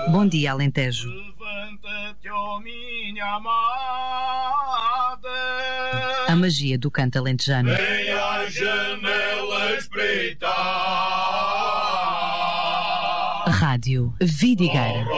Bom dia, Alentejo. Levanta-te, ó minha amada. A magia do canto alentejano. Vem à janela espreitar. Rádio Vidigueira.